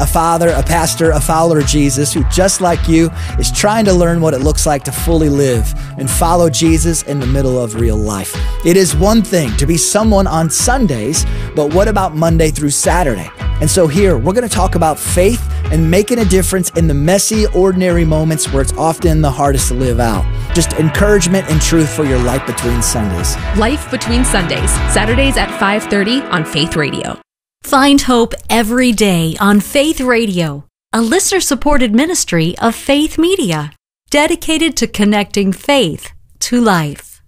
a father, a pastor, a follower of Jesus who, just like you, is trying to learn what it looks like to fully live and follow Jesus in the middle of real life. It is one thing to be someone on Sundays, but what about Monday through Saturday? And so here, we're going to talk about faith and making a difference in the messy, ordinary moments where it's often the hardest to live out. Just encouragement and truth for your life between Sundays. Life Between Sundays, Saturdays at 5:30 on Faith Radio. Find hope every day on Faith Radio, a listener-supported ministry of Faith Media, dedicated to connecting faith to life.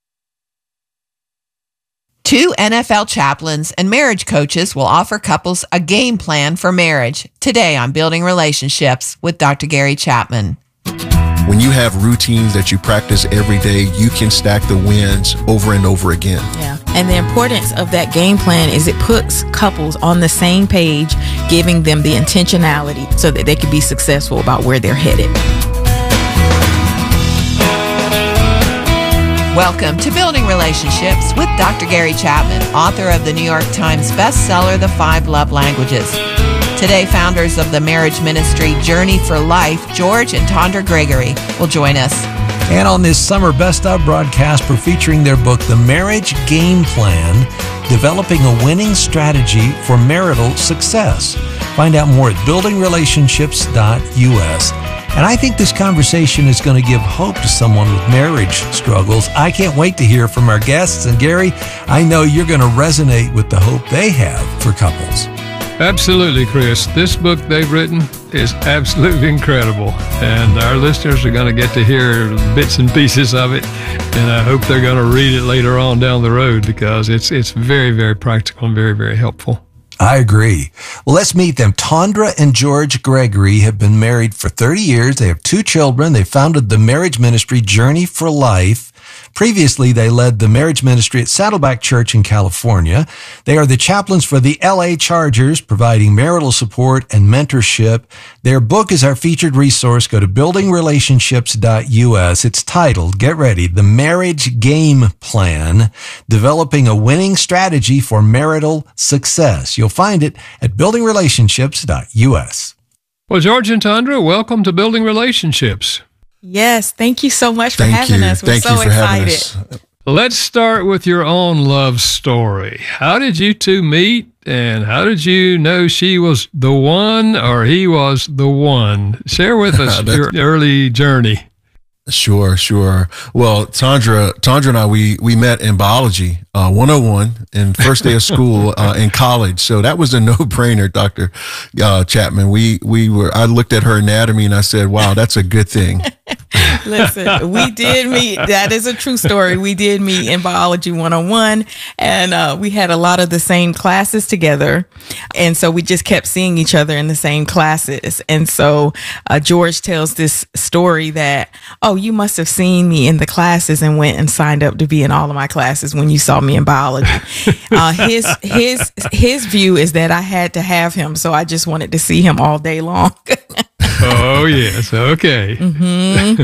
2 NFL chaplains and marriage coaches will offer couples a game plan for marriage today on Building Relationships with Dr. Gary Chapman. When you have routines that you practice every day, you can stack the wins over and over again. Yeah. And the importance of that game plan is it puts couples on the same page, giving them the intentionality so that they can be successful about where they're headed. Welcome to Building Relationships with Dr. Gary Chapman, author of the New York Times bestseller, The 5 Love Languages. Today, founders of the marriage ministry Journey for Life, George and Tondra Gregory, will join us. And on this summer Best Of broadcast, we're featuring their book, The Marriage Game Plan, Developing a Winning Strategy for Marital Success. Find out more at buildingrelationships.us. And I think this conversation is going to give hope to someone with marriage struggles. I can't wait to hear from our guests. And Gary, I know you're going to resonate with the hope they have for couples. Absolutely, Chris. This book they've written is absolutely incredible, and our listeners are going to get to hear bits and pieces of it, and I hope they're going to read it later on down the road because it's very, very practical and very, very helpful. I agree. Well, let's meet them. Tondra and George Gregory have been married for 30 years. They have 2 children. They founded the marriage ministry Journey for Life. Previously, they led the marriage ministry at Saddleback Church in California. They are the chaplains for the LA Chargers, providing marital support and mentorship. Their book is our featured resource. Go to buildingrelationships.us. It's titled, get ready, The Marriage Game Plan, Developing a Winning Strategy for Marital Success. You'll find it at buildingrelationships.us. Well, George and Tondra, welcome to Building Relationships. Yes, thank you so much for having us. We're so excited. Let's start with your own love story. How did you two meet, and how did you know she was the one or he was the one? Share with us your early journey. Sure. Well, Tondra and I, we met in biology 101 in first day of school in college. So that was a no-brainer, Dr. Chapman. I looked at her anatomy and I said, wow, that's a good thing. Listen, we did meet. That is a true story. We did meet in biology 101, and we had a lot of the same classes together. And so we just kept seeing each other in the same classes. And so George tells this story that, oh, you must have seen me in the classes and went and signed up to be in all of my classes when you saw me in biology. His view is that I had to have him, so I just wanted to see him all day long. Oh, yes. Okay. Mm-hmm.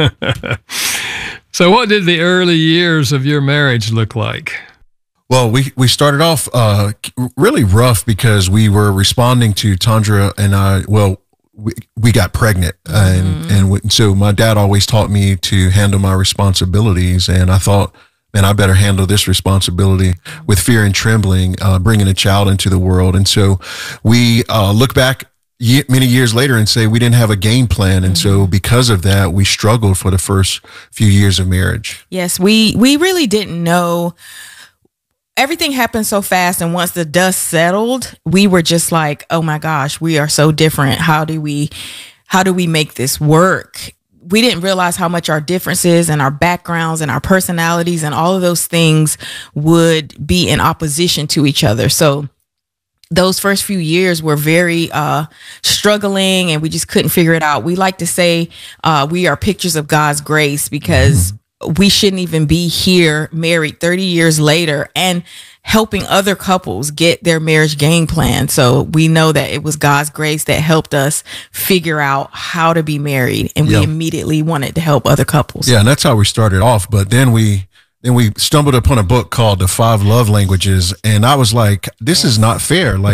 So what did the early years of your marriage look like? Well, we started off really rough because we were responding to Tondra and I. Well, we got pregnant, and so my dad always taught me to handle my responsibilities, and I thought, man, I better handle this responsibility with fear and trembling, bringing a child into the world. And so we look back many years later and say we didn't have a game plan. And so because of that, we struggled for the first few years of marriage. Yes, we really didn't know. Everything happened so fast. And once the dust settled, we were just like, oh my gosh, we are so different. How do we make this work? We didn't realize how much our differences and our backgrounds and our personalities and all of those things would be in opposition to each other. So those first few years were very struggling, and we just couldn't figure it out. We like to say we are pictures of God's grace because we shouldn't even be here married 30 years later and helping other couples get their marriage game plan. So we know that it was God's grace that helped us figure out how to be married, and we immediately wanted to help other couples. Yeah, and that's how we started off. But then we stumbled upon a book called The 5 Love Languages, and I was like, this is not fair. Like,